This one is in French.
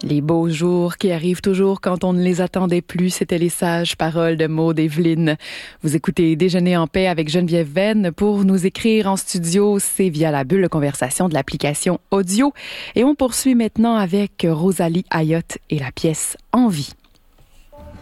Les beaux jours qui arrivent toujours quand on ne les attendait plus, c'était les sages paroles de Maud Evelyne. Vous écoutez Déjeuner en paix avec Geneviève Venn. Pour nous écrire en studio, c'est via la bulle de conversation de l'application audio. Et on poursuit maintenant avec Rosalie Ayotte et la pièce Envie.